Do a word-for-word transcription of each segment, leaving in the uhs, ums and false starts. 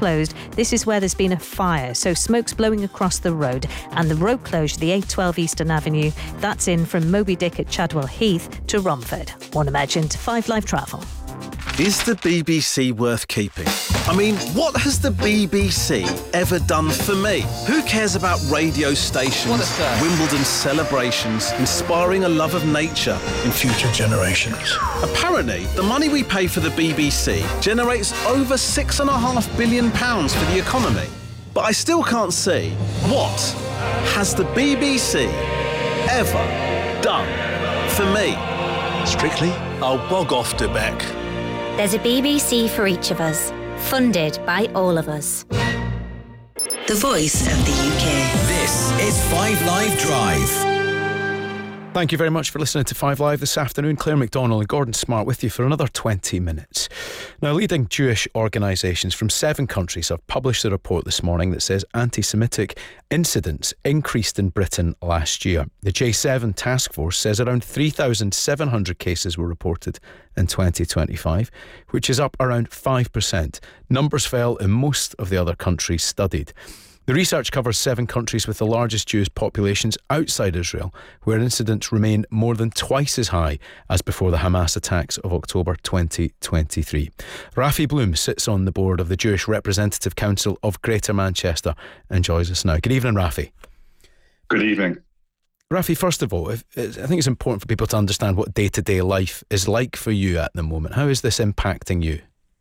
closed. This is where there's been a fire, so smoke's blowing across the road. And the road closure, the eight twelve Eastern Avenue, that's in from Moby Dick at Chadwell Heath to Romford. One Imagine to Five Live Travel. Is the B B C worth keeping? I mean, what has the B B C ever done for me? Who cares about radio stations, Wimbledon celebrations, inspiring a love of nature in future generations? Apparently, the money we pay for the B B C generates over six and a half billion pounds for the economy. But I still can't see, what has the B B C ever done for me? Strictly, I'll bog off to Beck. There's a B B C for each of us, funded by all of us. The voice of the U K. This is Five Live Drive. Thank you very much for listening to Five Live this afternoon. Claire McDonald and Gordon Smart with you for another twenty minutes. Now, leading Jewish organisations from seven countries have published a report this morning that says anti-Semitic incidents increased in Britain last year. The J seven task force says around three thousand seven hundred cases were reported in twenty twenty-five, which is up around five percent. Numbers fell in most of the other countries studied. The research covers seven countries with the largest Jewish populations outside Israel, where incidents remain more than twice as high as before the Hamas attacks of October twenty twenty-three. Rafi Bloom sits on the board of the Jewish Representative Council of Greater Manchester and joins us now. Good evening, Rafi. Good evening. Rafi, first of all, I think it's important for people to understand what day-to-day life is like for you at the moment. How is this impacting you?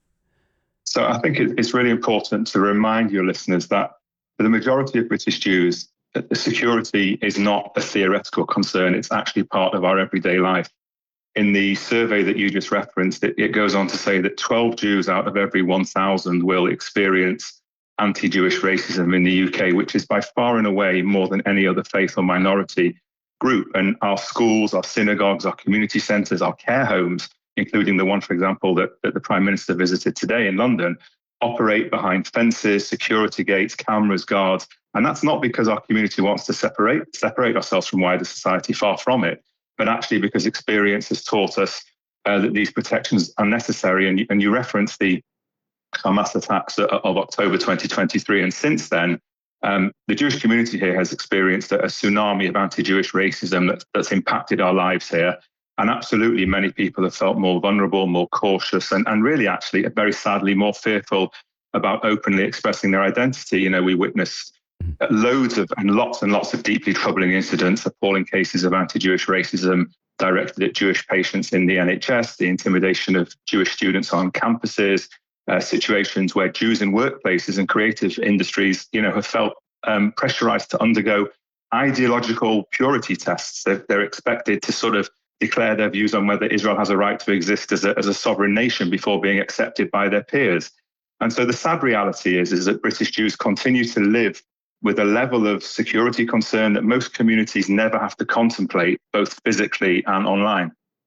So I think it's really important to remind your listeners that for the majority of British Jews, security is not a theoretical concern. It's actually part of our everyday life. In the survey that you just referenced, it, it goes on to say that twelve Jews out of every one thousand will experience anti-Jewish racism in the U K, which is by far and away more than any other faith or minority group. And our schools, our synagogues, our community centres, our care homes, including the one, for example, that, that the Prime Minister visited today in London, operate behind fences, security gates, cameras, guards. And that's not because our community wants to separate, separate ourselves from wider society, far from it, but actually because experience has taught us uh, that these protections are necessary. And you, and you referenced the Hamas attacks of October twenty twenty-three. And since then, um, the Jewish community here has experienced a, a tsunami of anti-Jewish racism that's, that's impacted our lives here. And absolutely, many people have felt more vulnerable, more cautious, and, and really, actually, very sadly, more fearful about openly expressing their identity. You know, we witnessed loads of and lots and lots of deeply troubling incidents, appalling cases of anti-Jewish racism directed at Jewish patients in the N H S, the intimidation of Jewish students on campuses, uh, situations where Jews in workplaces and creative industries, you know, have felt um, pressurized to undergo ideological purity tests. They're, they're expected to sort of declare their views on whether Israel has a right to exist as a, as a sovereign nation before being accepted by their peers. And so the sad reality is, is that British Jews continue to live with a level of security concern that most communities never have to contemplate, both physically and online.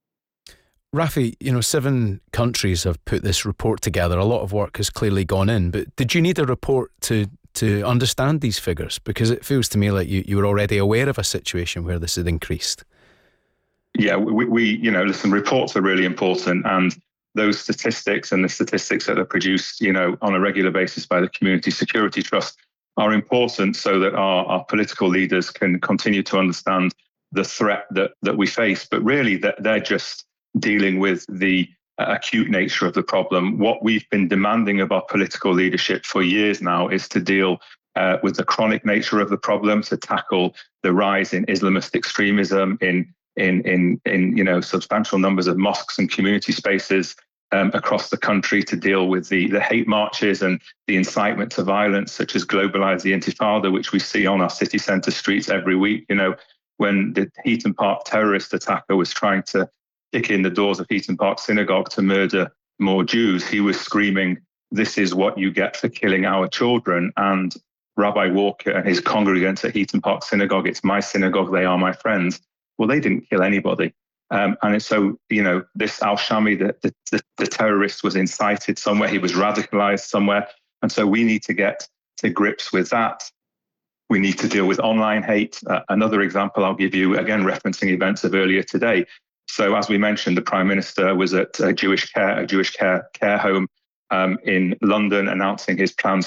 Rafi, you know, seven countries have put this report together. A lot of work has clearly gone in, but did you need a report to to understand these figures? Because it feels to me like you, you were already aware of a situation where this had increased. Yeah, we, we, you know, listen, reports are really important, and those statistics and the statistics that are produced, you know, on a regular basis by the Community Security Trust are important so that our, our political leaders can continue to understand the threat that, that we face. But really, that they're just dealing with the uh, acute nature of the problem. What we've been demanding of our political leadership for years now is to deal uh, with the chronic nature of the problem, to tackle the rise in Islamist extremism, in in in in you know substantial numbers of mosques and community spaces um, across the country, to deal with the the hate marches and the incitement to violence, such as Globalize the Intifada, which we see on our city centre streets every week. You know, when the Heaton Park terrorist attacker was trying to kick in the doors of Heaton Park Synagogue to murder more Jews, he was screaming, "This is what you get for killing our children." And Rabbi Walker and his congregants at Heaton Park Synagogue, "It's my synagogue, they are my friends." Well, they didn't kill anybody. Um, and it's so, you know, this Al-Shami, the, the, the, the terrorist, was incited somewhere. He was radicalized somewhere. And so we need to get to grips with that. We need to deal with online hate. Uh, another example I'll give you, again, referencing events of earlier today. So as we mentioned, the Prime Minister was at a Jewish care, a Jewish care care home um, in London, announcing his plans